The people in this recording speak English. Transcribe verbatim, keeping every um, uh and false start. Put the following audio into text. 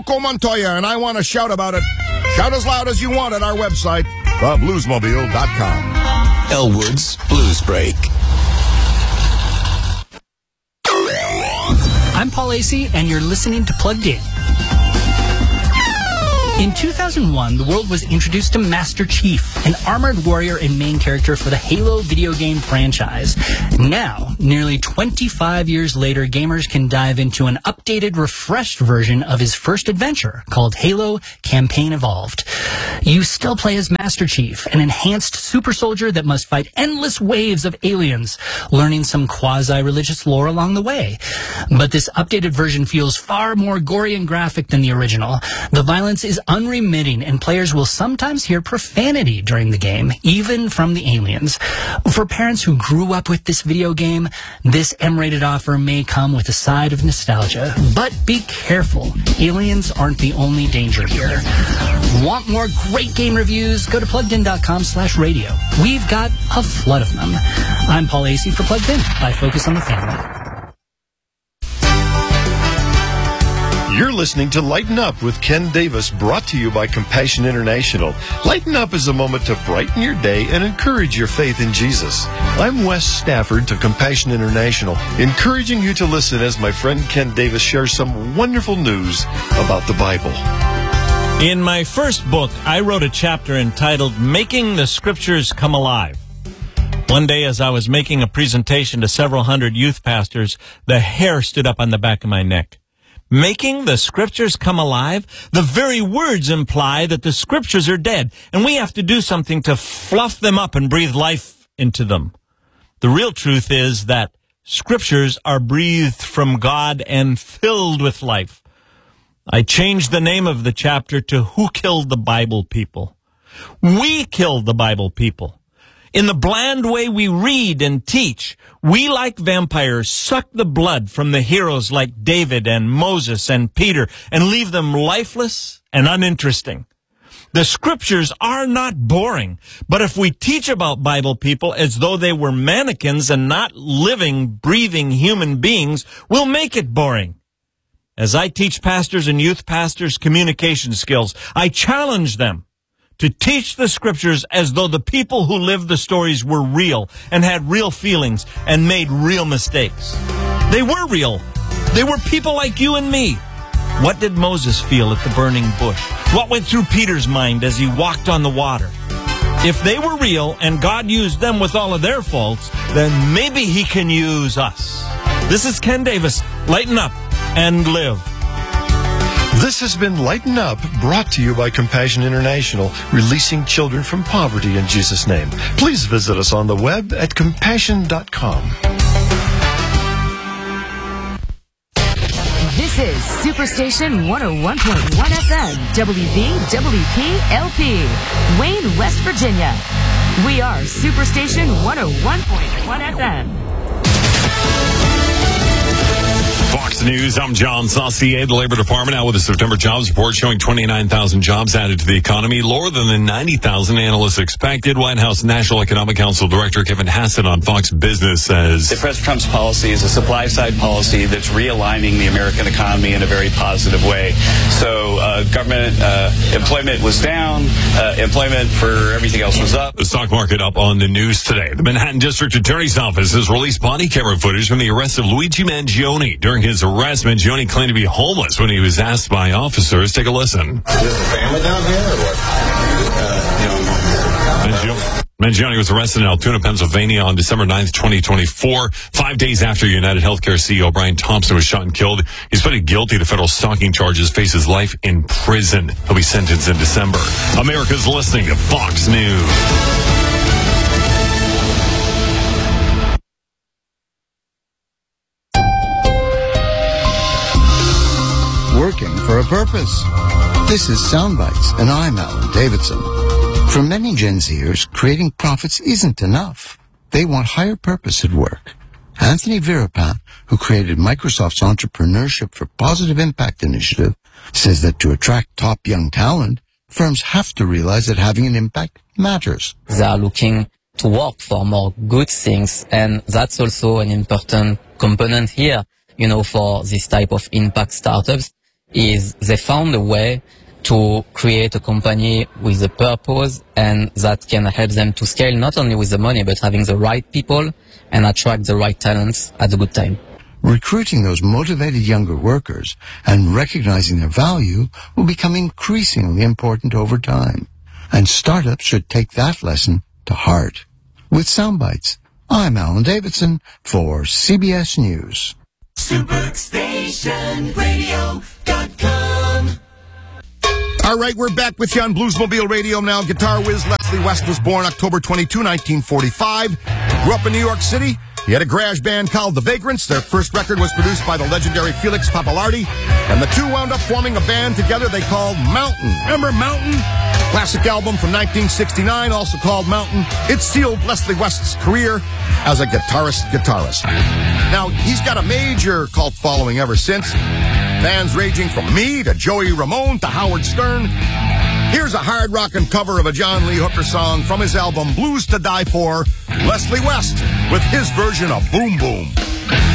Coco Montoya, and I want to shout about it. Shout as loud as you want at our website, the blues mobile dot com. Elwood's Blues Break. I'm Paul Acey, and you're listening to Plugged In. In two thousand one, the world was introduced to Master Chief, an armored warrior and main character for the Halo video game franchise. Now, nearly twenty-five years later, gamers can dive into an updated, refreshed version of his first adventure called Halo Campaign Evolved. You still play as Master Chief, an enhanced super soldier that must fight endless waves of aliens, learning some quasi-religious lore along the way. But this updated version feels far more gory and graphic than the original. The violence is unremitting, and players will sometimes hear profanity during the game, even from the aliens. For parents who grew up with this video game, this M-rated offer may come with a side of nostalgia. But be careful. Aliens aren't the only danger here. Want more great game reviews? Go to pluggedin.com slash radio. We've got a flood of them. I'm Paul Acey for Plugged In by Focus on the Family. You're listening to Lighten Up with Ken Davis, brought to you by Compassion International. Lighten Up is a moment to brighten your day and encourage your faith in Jesus. I'm Wes Stafford to Compassion International, encouraging you to listen as my friend Ken Davis shares some wonderful news about the Bible. In my first book, I wrote a chapter entitled Making the Scriptures Come Alive. One day, as I was making a presentation to several hundred youth pastors, the hair stood up on the back of my neck. Making the Scriptures come alive? The very words imply that the Scriptures are dead, and we have to do something to fluff them up and breathe life into them. The real truth is that Scriptures are breathed from God and filled with life. I changed the name of the chapter to Who Killed the Bible People? We killed the Bible people. In the bland way we read and teach, we, like vampires, suck the blood from the heroes like David and Moses and Peter and leave them lifeless and uninteresting. The Scriptures are not boring, but if we teach about Bible people as though they were mannequins and not living, breathing human beings, we'll make it boring. As I teach pastors and youth pastors communication skills, I challenge them to teach the Scriptures as though the people who lived the stories were real and had real feelings and made real mistakes. They were real. They were people like you and me. What did Moses feel at the burning bush? What went through Peter's mind as he walked on the water? If they were real and God used them with all of their faults, then maybe he can use us. This is Ken Davis. Lighten up and live. This has been Lighten Up, brought to you by Compassion International, releasing children from poverty in Jesus' name. Please visit us on the web at compassion dot com. This is Superstation one oh one point one F M, W V W P L P, Wayne, West Virginia. We are Superstation one oh one point one F M. Fox News, I'm John Saucier. The Labor Department out with a September jobs report showing twenty-nine thousand jobs added to the economy, lower than the ninety thousand analysts expected. White House National Economic Council Director Kevin Hassett on Fox Business says President Trump's policy is a supply-side policy that's realigning the American economy in a very positive way. So uh, government uh, employment was down, uh, employment for everything else was up. The stock market up on the news today. The Manhattan District Attorney's Office has released body camera footage from the arrest of Luigi Mangione. During his arrest, Mangione claimed to be homeless when he was asked by officers. Take a listen. Is the family down here or what? Uh, you know, Mangione was arrested in Altoona, Pennsylvania on December ninth, twenty twenty-four, five days after United Healthcare C E O Brian Thompson was shot and killed. He's pleaded guilty to federal stalking charges, faces life in prison. He'll be sentenced in December. America's listening to Fox News. Working for a purpose. This is Soundbites, and I'm Alan Davidson. For many Gen Zers, creating profits isn't enough. They want higher purpose at work. Anthony Virapant, who created Microsoft's Entrepreneurship for Positive Impact initiative, says that to attract top young talent, firms have to realize that having an impact matters. They are looking to work for more good things, and that's also an important component here, you know, for this type of impact startups. is they found a way to create a company with a purpose and that can help them to scale not only with the money, but having the right people and attract the right talents at a good time. Recruiting those motivated younger workers and recognizing their value will become increasingly important over time. And startups should take that lesson to heart. With Soundbites, I'm Alan Davidson for C B S News. Superstation Radio dot com. All right, we're back with you on Bluesmobile Radio now. Guitar whiz Leslie West was born October twenty-second, nineteen forty-five. Grew up in New York City. He had a garage band called The Vagrants. Their first record was produced by the legendary Felix Pappalardi. And the two wound up forming a band together they called Mountain. Remember Mountain? Classic album from nineteen sixty-nine, also called Mountain. It sealed Leslie West's career as a guitarist guitarist. Now, he's got a major cult following ever since. Fans ranging from me to Joey Ramone to Howard Stern. Here's a hard rockin' cover of a John Lee Hooker song from his album Blues to Die For, Leslie West with his version of Boom Boom.